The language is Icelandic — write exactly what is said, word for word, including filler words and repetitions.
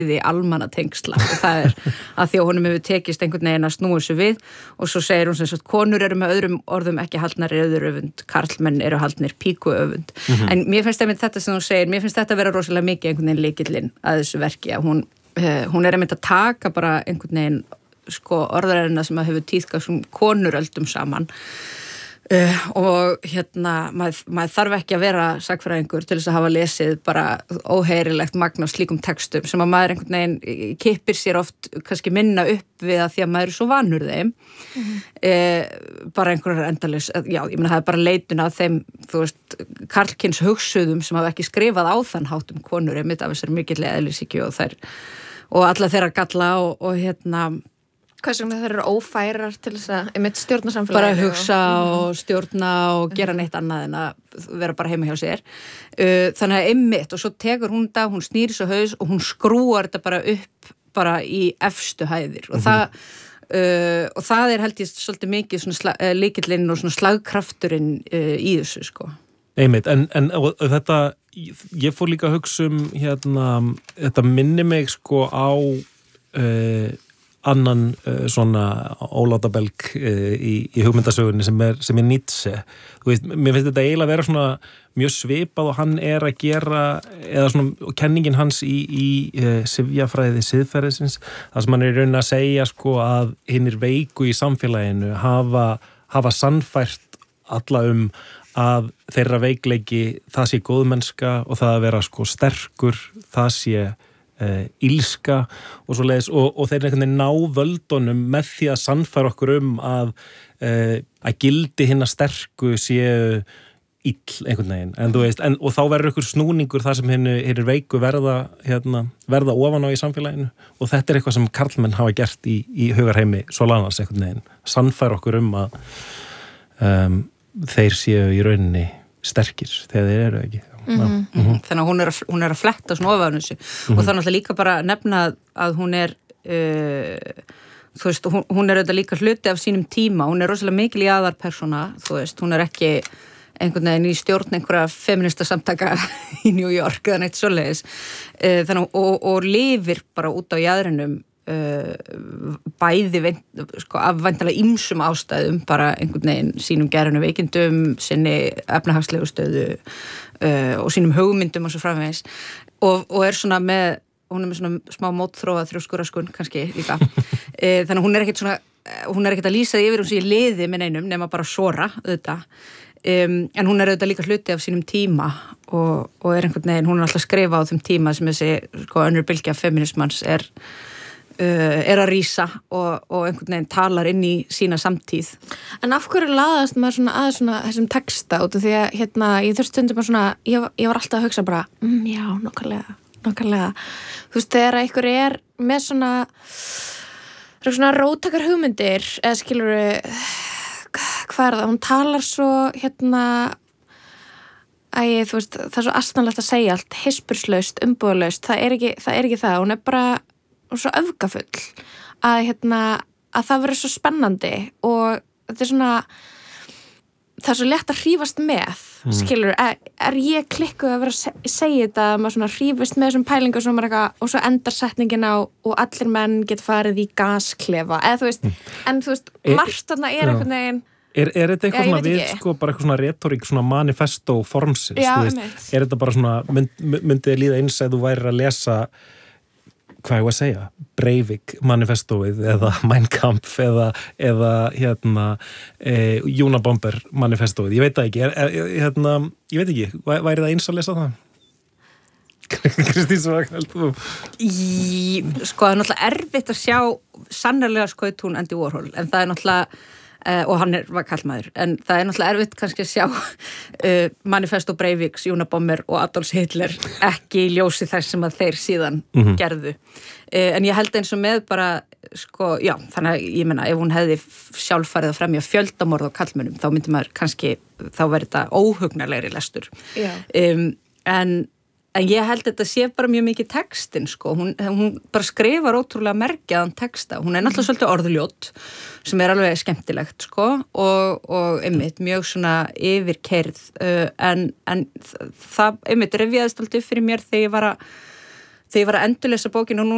almannatengsla og það er að því að honum hefur tekist einhvern veginn að snúa þessu við og svo segir hún sem sagt, konur eru með öðrum orðum ekki haldnar öðuröfund, karlmenn eru haldnir píkuöfund, mm-hmm. en mér finnst einmitt þetta sem hún segir, mér finnst þetta vera rosalega mikið einhvern veginn lykillinn að þessu verki að hún, uh, hún er einmitt að taka bara einhvern veginn sko orðaræðina sem að hefur tíðkast sem konur öldum saman Uh, og hérna, maður, maður þarf ekki að vera sagfræðingur til þess að hafa lesið bara óheyrilegt magn af slíkum textum sem að maður einhvern veginn kippir sér oft kannski minna upp við að því að maður er svo vanur þeim mm-hmm. uh, bara einhverjar endalaus, já, ég meina það er bara leitun af þeim, þú veist, karlkyns hugsuðum sem hafa ekki skrifað á þann hátt um konur einmitt af þessari mikillega eðlishyggju og þær, og alla þeirra galla og, og hérna Hvað sem þeir eru ófærar til þess að einmitt stjórna samfélaginu? Bara að hugsa og, og stjórna og gera neitt annað en að vera bara heima hjá sér. Uh, þannig að einmitt og svo tekur hún þetta, hún snýr svo haus og hún skrúar þetta bara upp bara í efstu hæðir og, mm-hmm. það, uh, og það er held ég svolítið mikið svona uh, lykillinn og svona slagkrafturinn uh, í þessu sko. Einmitt, en, en og, og þetta, ég fór líka að hugsa um hérna, þetta minni mig sko á uh, annan uh, svona ólátabelg uh, í, í hugmyndasögunni sem er, sem er Nietzsche. Þú veist, mér finnst þetta eiginlega að vera svona mjög svipað og hann er að gera, eða svona kenningin hans í, í uh, sifjafræði siðferðisins, það sem hann er í rauninni að segja sko að hinnir veiku í samfélaginu hafa, hafa sannfært alla um að þeirra veikleiki það sé góðmennska og það að vera sko sterkur, það sé Uh, ílska og svo leiðis og, og þeir einhvern veginn ná völdunum með því að sannfæra okkur um að uh, að gildi hinna sterku séu ill einhvern veginn en, veist, en, og þá verður ykkur snúningur það sem hinni, hinni veiku verða, hérna, verða ofan á í samfélaginu og þetta er eitthvað sem karlmenn hafa gert í, í hugarheimi Solanas einhvern veginn, sannfæra okkur um að um, þeir séu í rauninni sterkir þegar þeir eru ekki. Mm-hmm. Mm-hmm. Þannig að hún er að, hún er að fletta svona ofan þessu mm-hmm. og þannig að líka bara nefna að hún er uh, þú veist, hún, hún er auðvitað líka hluti af sínum tíma, hún er rosalega mikil í aðarpersóna, þú veist, hún er ekki einhvern veginn í stjórn einhverja feminista samtaka í New York eða neitt svoleiðis uh, þannig að, og, og lifir bara út á jaðrinum uh, bæði veint, sko, af væntanlega ýmsum ástæðum bara einhvern veginn sínum gerinu veikindum, sinni efnahagslegu stöðu Uh, og sínum hugmyndum og svo framvegis og, og er svona með, hún er með svona smá mótþróa þrjóskuraskun kannski líka uh, þannig að hún er ekkert svona hún er ekkert að lýsa því yfir hún sé í liði með neinum nema bara sora auðvitað um, en hún er auðvitað líka hluti af sínum tíma og, og er einhvern veginn, hún er alltaf að skrifa á þeim tíma sem þessi sko önnur bylgja feminismans er Uh, er að rísa og, og einhvern veginn talar inn í sína samtíð. En af hverju laðast maður svona að svona þessum texta út af því að hérna, ég þurft stundum bara svona, ég, ég var alltaf að hugsa bara, mm, já, nokkarlega, nokkarlega. Þú veist, þegar einhver er með svona, svona róttakar hugmyndir, eða skilur við, hvað er það, hún talar svo, hérna, æ, þú veist, það er svo astnalegt að segja allt, hispurslaust, umbúðalaust, það er ekki það, er ekki það. Hún er bara og svo öfgafull að, hérna, að það verður svo spennandi og þetta er svona það er svo létt að hrífast með mm. skilur, er, er ég klikkuð að vera að segja þetta að maður svona hrífast með þessum pælingum og, eitthvað, og svo endar setningin á og allir menn get farið í gasklefa eða þú veist, mm. en þú veist er, margt þarna er einhvern veginn Er, er þetta eitthvað já, svona við, sko, bara eitthvað svona retorík, svona manifesto formsins, já, þú veist, er þetta bara svona, mynd, myndið líða eins að þú værir að lesa hvað ég var að segja, Breivik manifestóið eða Mein Kampf eða, eða hérna e, Unabomber manifestóið, ég veit það ekki er, er, hérna, ég veit ekki, væri það eins að lesa það? Kristín Svagn þú? Í, sko það er náttúrulega erfitt að sjá sannarlega skaut hún Andy Warhol en það er náttúrulega Uh, og hann er, var kallmaður, en það er náttúrulega erfitt kannski að sjá uh, manifesto Breiviks, Unabomber og Adolf Hitler ekki í ljósi þess sem að þeir síðan mm-hmm. gerðu. Uh, en ég held eins og með bara, sko, já, þannig að ég menna, ef hún hefði sjálf farið að fremja fjöldamorð á kallmönnum, þá myndi maður kannski, þá verður þetta óhugnarlegri lestur. Um, en En ég held að þetta sé bara mjög mikið textin, sko. Hún, hún bara skrifar ótrúlega merkjaðan texta. Hún er náttúrulega svolítið orðljót, sem er alveg skemmtilegt, sko, og, og einmitt mjög svona yfirkeyrð. Uh, en, en það, einmitt, rifjaðist alltaf upp fyrir mér þegar ég var að, þegar ég var að endurlesa bókinu og nú